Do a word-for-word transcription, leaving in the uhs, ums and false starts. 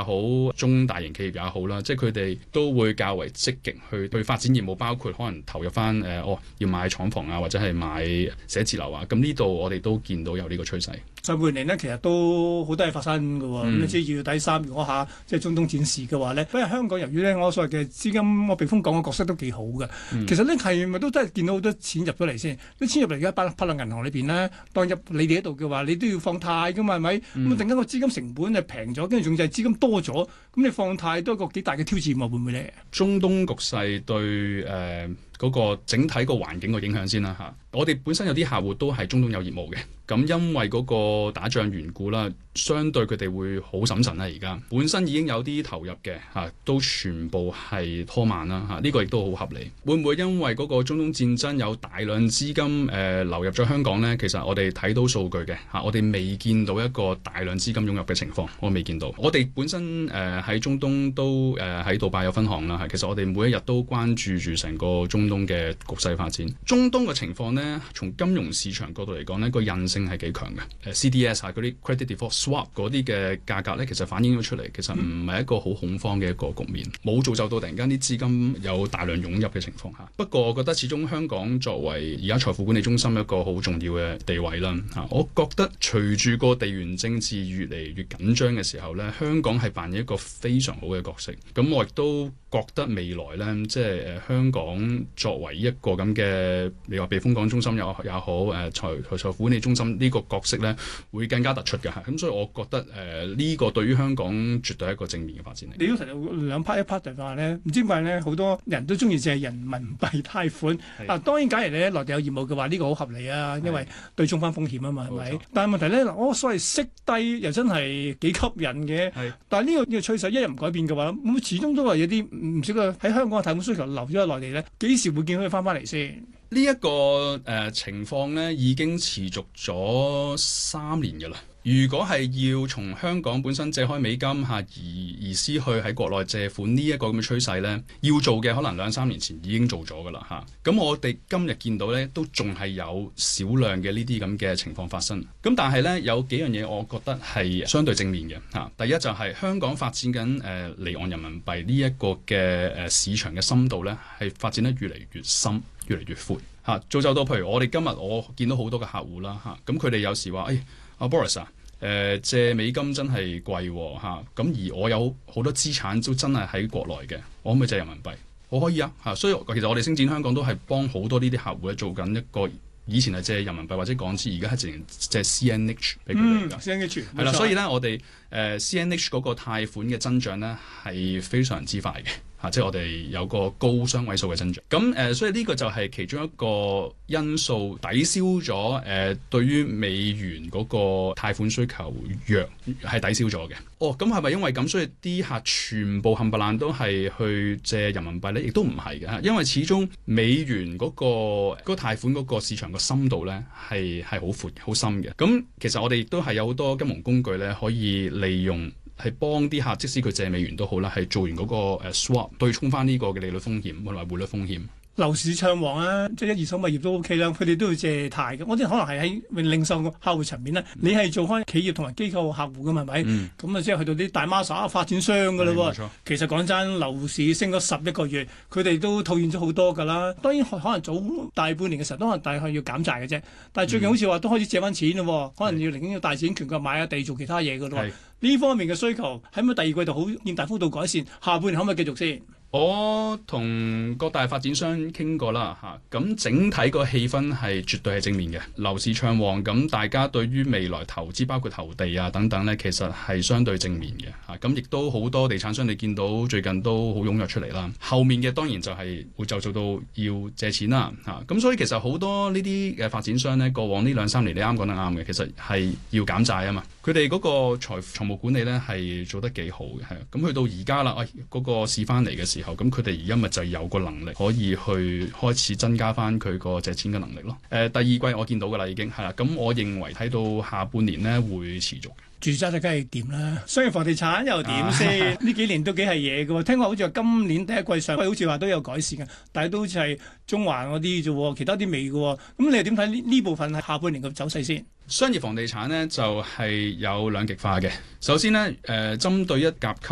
好，中大型企業也好啦，即係佢哋都會較為積極去去發展業務，包括可能投入翻誒、呃、哦要買廠房啊，或者係買寫字樓啊。咁呢度我哋都見到有呢個趨勢。 上半年呢，其實都好多嘢發生㗎喎。咁你知二月底三月嗰下，即係中東戰事嘅話呢，因為香港由於呢，我所謂嘅資金我避風港嘅角色都幾好嘅。嗯、其實呢係咪都真係見到好多錢入咗嚟先？啲錢入嚟而家擺擺落銀行裏邊呢，當入你哋喺度嘅話，你都要放貸㗎嘛，係咪？咁啊、嗯，突然間個資金成本係平咗，跟住仲就係資金多咗，咁你放貸都係一個幾大嘅挑戰喎，會唔會呢？ 中東局勢對誒嗰、呃那個整體個環境個影響先啦嚇。我哋本身有啲客戶都係中東有業務嘅，咁因為嗰個打仗緣故啦，相對佢哋會好審慎啦。而家本身已經有啲投入嘅嚇，都全部係拖慢啦嚇。呢、這個亦都好合理。會唔會因為嗰個中東戰爭有大量資金誒、呃、流入咗香港呢？其實我哋睇到數據嘅嚇，我哋未見到一個大量資金湧入嘅情況，我未見到。我哋本身誒喺、呃、中東都誒喺、呃、杜拜有分行啦，其實我哋每一日都關注住成個中東嘅局勢發展。中東嘅情況呢，從金融市場角度嚟講呢，個韌性係幾強嘅。誒 C D S 啊，嗰啲 credit default swap 嗰啲嘅價格呢，其實反映咗出嚟，其實唔係一個好恐慌嘅一個局面，冇造就到突然間啲資金有大量湧入嘅情況下。不過我覺得始終香港作為而家財富管理中心一個好重要嘅地位啦，嚇，我覺得隨住個地緣政治越嚟越緊張嘅時候呢，香港係扮演一個非常好嘅角色。咁我亦都覺得未來呢，即係誒香港作為一個咁嘅，你話避風港中心又也好，誒財財財富管理中心呢個角色咧，會更加突出嘅嚇。咁所以我覺得誒呢、呃這個對於香港絕對係一個正面嘅發展嚟。 你都提到兩 part 一 part 就話咧，唔知點解咧，好多人都中意借人民幣貸款。嗱的，當然假如你喺內地有業務嘅話，呢、這個好合理啊，因為對沖翻風險啊嘛，係咪的？但係問題咧，嗱，我所謂息低又真係幾吸引嘅。的但係、這、呢個呢、這個趨勢一日唔改變嘅話，咁始終都係有啲唔少嘅喺香港嘅貸款需求流咗喺內地咧，幾時會見到佢翻翻嚟先？ 呢一、這個誒、呃、情況咧，已經持續咗三年嘅啦。如果係要從香港本身借開美金嚇，而而思去喺國內借款呢一個咁嘅趨勢咧，要做嘅可能兩三年前已經做咗噶啦嚇。咁我哋今日見到咧，都仲係有少量嘅呢啲咁嘅情況發生。咁但係咧，有幾樣嘢我覺得係相對正面嘅嚇。第一就係香港發展緊誒離岸人民幣呢一個嘅誒市場嘅深度咧，係發展得越嚟越深，越嚟越闊嚇。造就到譬如我哋今日我見到好多嘅客戶啦嚇，咁佢哋有時話誒。阿、啊、Boris 啊，誒、呃、借美金真係貴喎嚇，咁、啊、而我有好多資產都真係喺國內嘅，我可唔可以借人民幣？我可以啊嚇，所以其實我哋星展香港都係幫好多呢啲客戶咧做緊一個，以前係借人民幣或者港紙，而家係直情借 C N H 俾佢哋㗎。C N H 係啦，所以咧我哋誒、呃、C N H 嗰個貸款嘅增長咧係非常之快嘅。啊、即係我哋有個高雙位數嘅增長，咁誒、呃，所以呢個就係其中一個因素抵消咗誒、呃、對於美元嗰個貸款需求弱係抵消咗嘅。哦，咁係咪因為咁，所以啲客全部冚唪唥都係去借人民幣咧？亦都唔係嘅，因為始終美元嗰、嗰個嗰、嗰個貸款嗰個市場個深度咧係係好闊好深嘅。咁其實我哋亦都係有好多金融工具咧可以利用。係幫啲客，即使佢借美元都好啦，係做完嗰個 swap 對沖翻呢個嘅利率風險同埋匯率風險。 樓市暢旺啊，即係一二手物業都 OK 啦，佢哋都要借貸嘅。我啲可能係喺零售客戶層面咧，嗯、你係做開企業同埋機構客戶噶嘛，係咪？咁啊、嗯，即係去到啲大孖沙發展商噶啦喎。嗯、其實講真，樓市升咗十一個月，佢哋都套現咗好多㗎啦。當然可能早大半年嘅時候都可能大概要減債嘅啫，但係最近好似話都開始借翻錢咯，嗯、可能要嚟緊要大展拳腳買下地做其他嘢㗎咯。呢是方面嘅需求喺咪第二季度好見大幅度改善，下半年可唔可以繼續先？ 我同各大發展商傾過啦嚇，咁整體個氣氛係絕對係正面嘅，樓市暢旺，咁大家對於未來投資包括投地啊等等呢，其實係相對正面嘅嚇，咁亦都好多地產商你見到最近都好踴躍出嚟啦。後面嘅當然就係會就做到要借錢啦嚇，咁所以其實好多呢啲嘅發展商呢，過往呢兩三年你啱講得啱嘅，其實係要減債啊嘛，佢哋嗰個財財務管理呢係做得幾好嘅，係啊，咁去到而家啦，喂、哎、嗰、嗰個市翻嚟嘅時候。咁佢哋而家咪就有個能力可以去開始增加翻佢個借錢嘅能力咯。誒、呃，第二季我見到㗎啦，已經係啦。咁我認為睇到下半年呢會持續。住宅就梗係掂啦，商業房地產又點先？呢幾年都幾係嘢嘅喎。聽講好似話今年第一季上季好似話都有改善嘅，但係都好似係中環嗰啲啫喎，其他啲未嘅喎。咁你又點睇呢呢部分係下半年嘅走勢先？商業房地產呢就係、是、有兩極化嘅。首先呢，誒、呃、針對一甲級